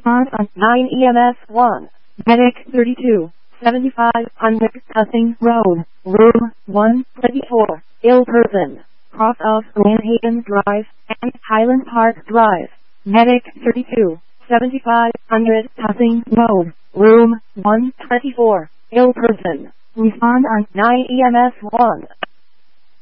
Respond on 9 EMS 1. Medic 32, 7500 Cussing Road, Room 124. Ill person. Cross of Glenhaven Drive and Highland Park Drive. Medic 32, 7500 Cussing Road, Room 124. Ill person. Respond on 9 EMS 1.